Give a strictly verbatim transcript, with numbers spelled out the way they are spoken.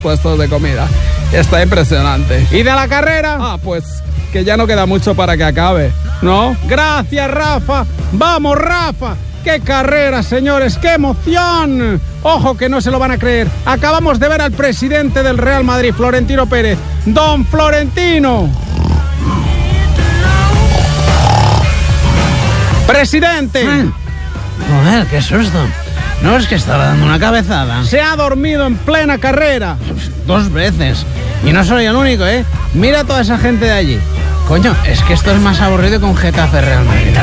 puestos de comida. Está impresionante. ¿Y de la carrera? Ah, pues que ya no queda mucho para que acabe, ¿no? Gracias, Rafa. Vamos, Rafa. ¡Qué carrera, señores! ¡Qué emoción! Ojo que no se lo van a creer. Acabamos de ver al presidente del Real Madrid, Florentino Pérez. ¡Don Florentino! ¡Presidente! Ay, joder, qué susto. No, es que estaba dando una cabezada. Se ha dormido en plena carrera. Dos veces. Y no soy el único, ¿eh? Mira a toda esa gente de allí. Coño, es que esto es más aburrido que un Getafe Real Madrid.